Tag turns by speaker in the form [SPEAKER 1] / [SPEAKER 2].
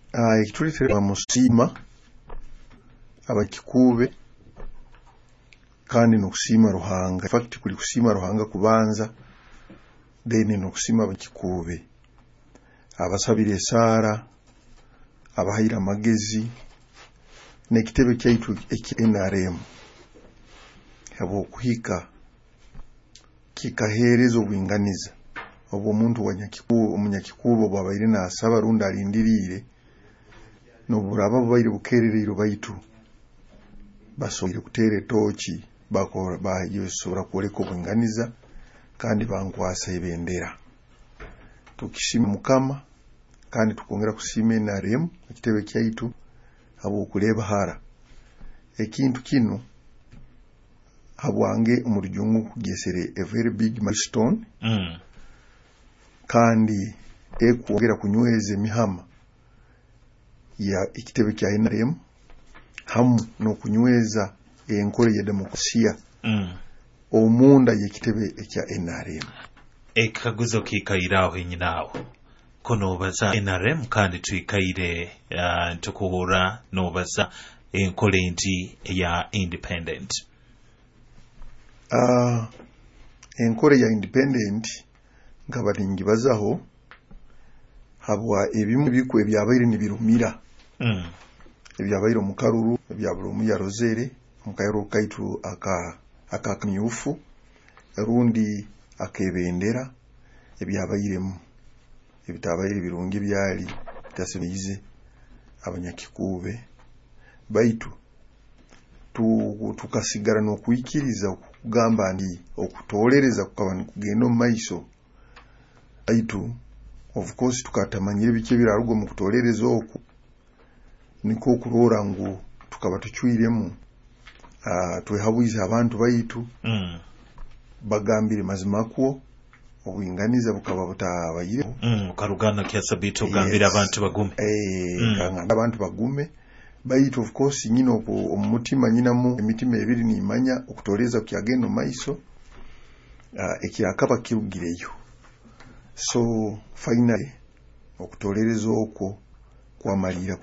[SPEAKER 1] ekituleetera musiima abakikuube kandi n'okusiima Ruhanga. In fact kuli kusiima Ruhanga kubanza then n'okusiima abakikuube, abasabira esaara, abahayira amagezi n'ekitebe kyaitu NRM habw'okuhika kikaheereza obwinganiza obwo omuntu omunyakikuubo bw'abaire naasaba rundi alindiriire n'oburaba bubaire bukeerereiro baitu basobole kuteera etooki basobora kwoleka obwinganiza kandi bankwasa ebendera. Tukisiima Mukama kandi tukongera kusiima NRM ekitebe kyaitu habw'okuleebahara ekintu kino habwange omurujungu kugesere a very big milestone kandi ekwongera kunyweza emihama ya ekitebe kya NRM hamu n'okunyweza enkole ya demokrasia omunda y'ekitebe ekya NRM.
[SPEAKER 2] Ekaguzo kikairaho nyinawo kono baza NRM kandi tuikaire ntukuhura nobaza enkole nti ya independent.
[SPEAKER 1] Enkole ya independent nga balingi bazaho habwa ebimu bikwe byabaire nibirumira ebyabaire mu Karuru ebyabulumu ya Rozere mukayiro kaitu akamyufu rundi akebendera ebyabairemu ebitabaire birungi byali tasemize abanyakikuube baitu tukasigara n'okuyikiriza okugamba ndi okutolereza kukaba kugenda mu maiso baitu of course tukatamanyire bike birarugo mu kutolereza oku niko okurora ngu tukaba tuchwiremu twehabuiza abantu baitu bagambire mazimakwo obwinganiza bukaba butabayire
[SPEAKER 2] karugana kyasabito ogambira abantu bagume
[SPEAKER 1] kanganda abantu bagume baitu of course nyino omutima nyinamu emitima ebiri nimanya okutoleza kyagenda maiso ekyakaba kirugireyo. So finally okutolereza okwo kwamalira